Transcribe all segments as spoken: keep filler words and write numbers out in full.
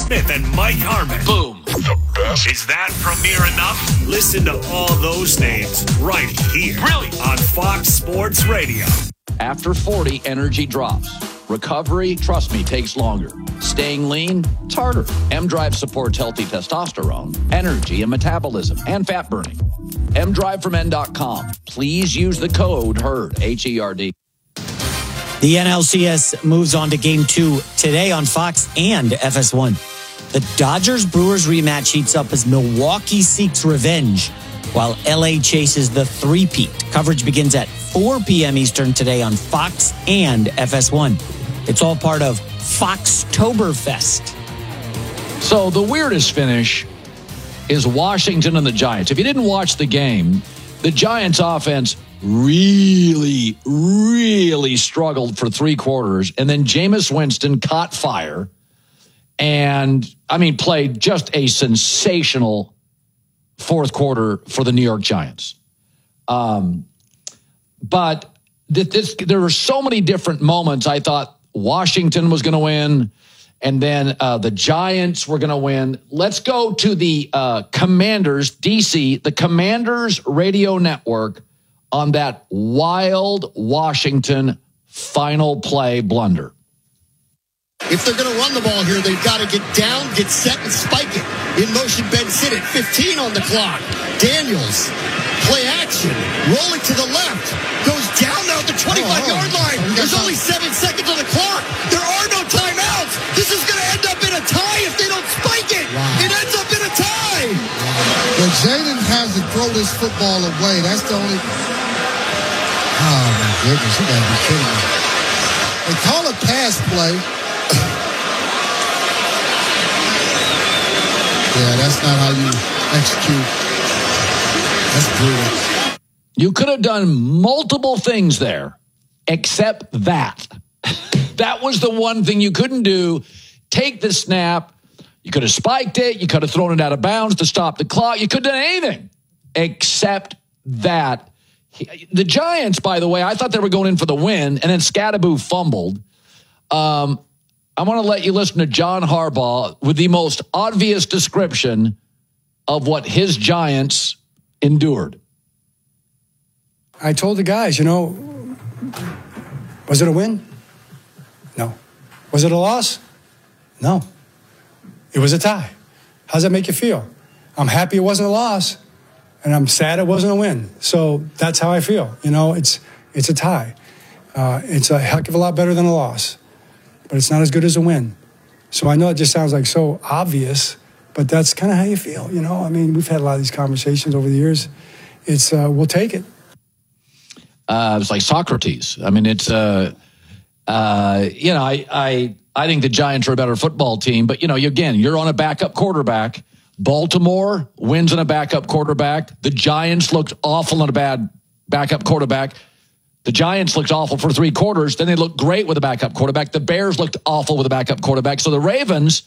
Smith and Mike Harmon. Boom. The best. Is that premier enough? Listen to all those names right here. Brilliant. On Fox Sports Radio. After forty, energy drops. Recovery, trust me, takes longer. Staying lean, it's harder. M-Drive supports healthy testosterone, energy, and metabolism, and fat burning. M Drive from N dot com. Please use the code HERD, H E R D. The N L C S moves on to game two today on Fox and F S one. The Dodgers-Brewers rematch heats up as Milwaukee seeks revenge, while L A chases the three-peat. Coverage begins at four p.m. Eastern today on Fox and F S one. It's all part of Foxtoberfest. So the weirdest finish is Washington and the Giants. If you didn't watch the game, the Giants offense really, really struggled for three quarters. And then Jameis Winston caught fire and, I mean, played just a sensational fourth quarter for the New York Giants. Um, but th- this, there were so many different moments. I thought Washington was going to win, and then uh, the Giants were going to win. Let's go to the uh, Commanders, D C, the Commanders radio network on that wild Washington final play blunder. If they're going to run the ball here, they've got to get down, get set, and spike it. In motion, Ben Sinnott, fifteen on the clock. Daniels, play action, rolling to the left, goes down now at the twenty-five-yard line. There's only seven seconds on the clock. There are no timeouts. This is going to end up in a tie if they don't spike it. Wow. It ends up in a tie. Wow. Well, Jaden has to throw this football away. That's the only... Oh, my goodness. You got to be kidding me. They call it pass play. Yeah, that's not how you execute. That's brutal. You could have done multiple things there, except that. That was the one thing you couldn't do. Take the snap. You could have spiked it. You could have thrown it out of bounds to stop the clock. You could have done anything except that. The Giants, by the way, I thought they were going in for the win, and then Scadaboo fumbled. Um, I want to let you listen to John Harbaugh with the most obvious description of what his Giants endured. I told the guys, you know, was it a win? No. Was it a loss? No. It was a tie. How does that make you feel? I'm happy it wasn't a loss, and I'm sad it wasn't a win. So that's how I feel. You know, it's it's a tie. Uh, it's a heck of a lot better than a loss, but it's not as good as a win. So I know it just sounds like so obvious, but that's kind of how you feel. You know, I mean, we've had a lot of these conversations over the years. It's uh, we'll take it. Uh, it's like Socrates. I mean, it's, uh, uh, you know, I, I, I think the Giants are a better football team, but, you know, you, again, you're on a backup quarterback. Baltimore wins on a backup quarterback. The Giants looked awful on a bad backup quarterback. The Giants looked awful for three quarters. Then they looked great with a backup quarterback. The Bears looked awful with a backup quarterback. So the Ravens,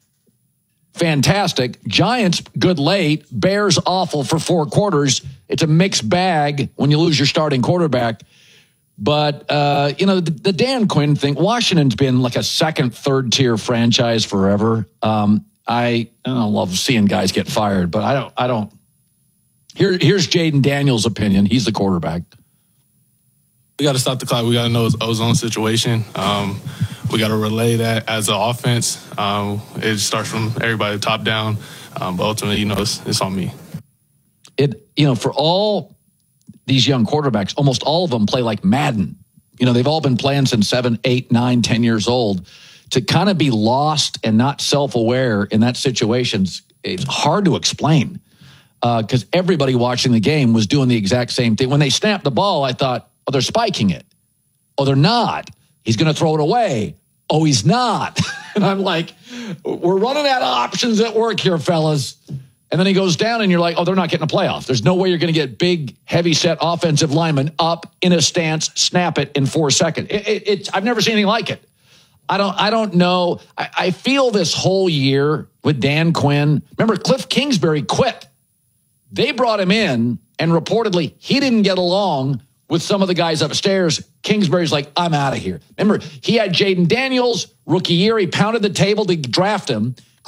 fantastic. Giants, good late. Bears, awful for four quarters. It's a mixed bag when you lose your starting quarterback. But, uh, you know, the, the Dan Quinn thing, Washington's been like a second, third tier franchise forever. Um, I, I don't love seeing guys get fired, but I don't, I don't. Here, here's Jaden Daniels' opinion. He's the quarterback. We got to stop the clock. We got to know it's our own situation. Um, we got to relay that as an offense. Um, it starts from everybody top down. Um, but ultimately, you know, it's, it's on me. It, you know, for all these young quarterbacks, almost all of them play like Madden. You know, they've all been playing since seven, eight, nine, ten years old. To kind of be lost and not self-aware in that situation, it's hard to explain because uh, everybody watching the game was doing the exact same thing. When they snapped the ball, I thought, oh, they're spiking it. Oh, they're not. He's going to throw it away. Oh, he's not. And I'm like, we're running out of options at work here, fellas. And then he goes down and you're like, oh, they're not getting a playoff. There's no way you're going to get big, heavy-set offensive linemen up in a stance, snap it in four seconds. It, it, it's, I've never seen anything like it. I don't I don't know. I, I feel this whole year with Dan Quinn. Remember, Cliff Kingsbury quit. They brought him in, and reportedly he didn't get along with some of the guys upstairs. Kingsbury's like, I'm out of here. Remember, he had Jaden Daniels, rookie year. He pounded the table to draft him.